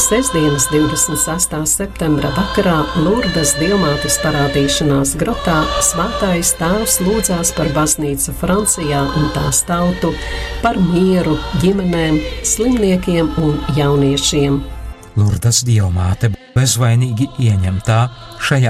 Sestdienas 26. septembra vakarā Lurdes Dievmātes parādīšanās grotā Svētais Tēvs lūdzās par baznīcu Francijā un tās tautu, par mieru, ģimenēm, slimniekiem un jauniešiem. Lurdes Dievmāte bezvainīgi ieņemtā šajā